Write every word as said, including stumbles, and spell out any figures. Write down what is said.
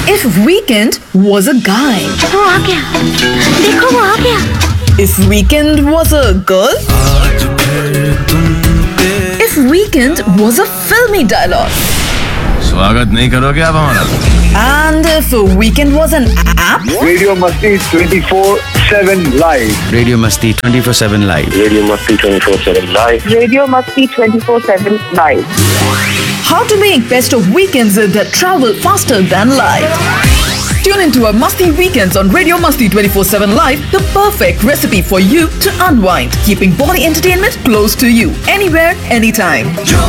If weekend was a guy, वो आ गया, देखो वो आ गया। if weekend was a girl, if weekend was a filmy dialogue, स्वागत नहीं करोगे आप हमारा? and if weekend was an app, Radio Masti twenty-four seven live. Radio Masti twenty-four seven live. Radio Masti twenty-four seven live. Radio Masti twenty-four seven live. how to make best of weekends that travel faster than light. Tune into our Masti Weekends on Radio Masti twenty-four seven Live, the perfect recipe for you to unwind, keeping body entertainment close to you, anywhere, anytime.